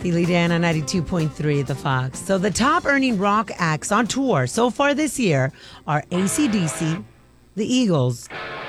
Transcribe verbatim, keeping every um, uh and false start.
Steely Dan on ninety-two point three, The Fox. So the top earning rock acts on tour so far this year are A C/D C, The Eagles,